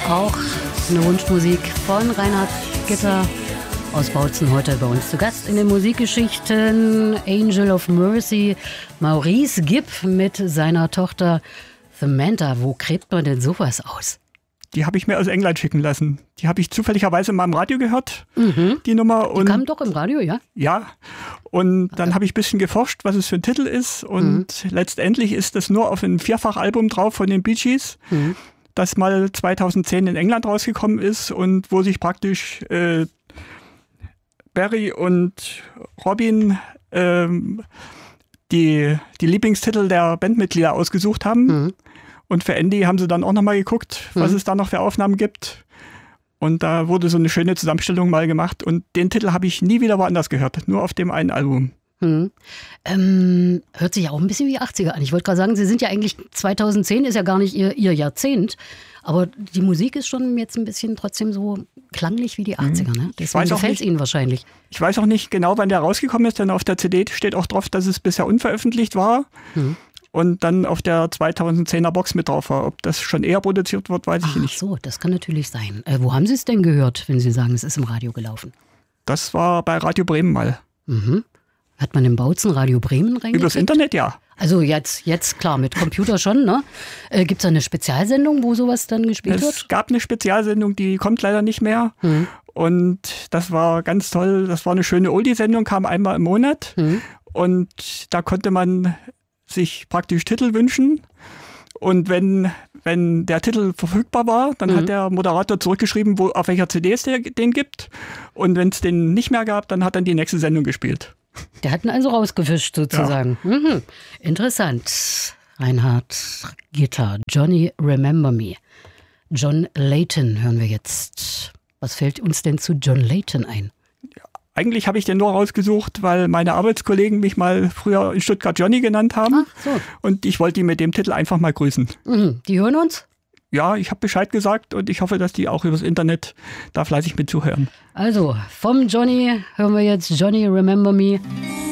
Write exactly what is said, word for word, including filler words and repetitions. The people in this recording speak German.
Auch eine Wunschmusik von Reinhard Gitter aus Bautzen, heute bei uns zu Gast in den Musikgeschichten. Angel of Mercy, Maurice Gibb mit seiner Tochter Samantha. Wo gräbt man denn sowas aus? Die habe ich mir aus England schicken lassen. Die habe ich zufälligerweise mal im Radio gehört, mhm. die Nummer. Und die kam doch im Radio, ja? Ja, und dann habe ich ein bisschen geforscht, was es für ein Titel ist. Und mhm. letztendlich ist das nur auf einem Vierfachalbum drauf von den Bee Gees, mhm. das mal zweitausendzehn in England rausgekommen ist und wo sich praktisch äh, Barry und Robin ähm, die, die Lieblingstitel der Bandmitglieder ausgesucht haben. Mhm. Und für Andy haben sie dann auch nochmal geguckt, was mhm. es da noch für Aufnahmen gibt. Und da wurde so eine schöne Zusammenstellung mal gemacht. Und den Titel habe ich nie wieder woanders gehört, nur auf dem einen Album. Mhm. Ähm, hört sich ja auch ein bisschen wie achtziger an. Ich wollte gerade sagen, Sie sind ja eigentlich, zweitausendzehn ist ja gar nicht Ihr, Ihr Jahrzehnt. Aber die Musik ist schon jetzt ein bisschen trotzdem so klanglich wie die achtziger. Ne? Deswegen gefällt es Ihnen wahrscheinlich. Ich weiß auch nicht genau, wann der rausgekommen ist, denn auf der C D steht auch drauf, dass es bisher unveröffentlicht war. Mhm. Und dann auf der zweitausendzehner Box mit drauf war. Ob das schon eher produziert wird, weiß ich Ach nicht. Ach so, das kann natürlich sein. Äh, wo haben Sie es denn gehört, wenn Sie sagen, es ist im Radio gelaufen? Das war bei Radio Bremen mal. Mhm. Hat man im Bautzen Radio Bremen reingekriegt? Übers Internet, ja. Also jetzt, jetzt klar, mit Computer schon, ne? Äh, Gibt es da eine Spezialsendung, wo sowas dann gespielt es wird? Es gab eine Spezialsendung, die kommt leider nicht mehr. Mhm. Und das war ganz toll. Das war eine schöne Oldie-Sendung, kam einmal im Monat. Mhm. Und da konnte man sich praktisch Titel wünschen. Und wenn, wenn der Titel verfügbar war, dann mhm. hat der Moderator zurückgeschrieben, wo, auf welcher C D es den gibt. Und wenn es den nicht mehr gab, dann hat dann die nächste Sendung gespielt. Der hat ihn also rausgefischt sozusagen. Ja. Mhm. Interessant. Reinhard Gitter, Johnny Remember Me. John Leyton hören wir jetzt. Was fällt uns denn zu John Leyton ein? Eigentlich habe ich den nur rausgesucht, weil meine Arbeitskollegen mich mal früher in Stuttgart Johnny genannt haben. Ach so. Und ich wollte die mit dem Titel einfach mal grüßen. Mhm. Die hören uns? Ja, ich habe Bescheid gesagt und ich hoffe, dass die auch übers Internet da fleißig mit zuhören. Also, vom Johnny hören wir jetzt Johnny Remember Me.